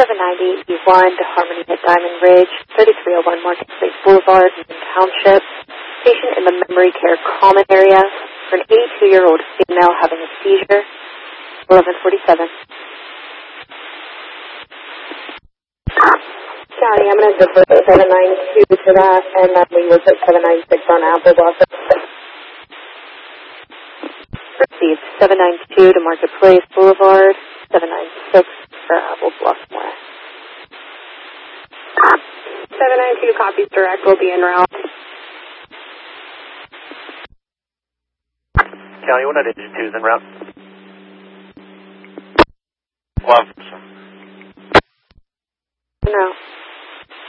790 E1 to Harmony at Diamond Ridge, 3301 Marketplace Boulevard, Union Township. Patient in the memory care common area for an 82-year-old female having a seizure. 1147. County, I'm going to defer 792 to that, and then we will put 796 on Apple Blossom. Received 792 to Marketplace Boulevard, 796 for Apple Blossom. 792 copies direct will be en route. County 192 is en route. Blossom. No.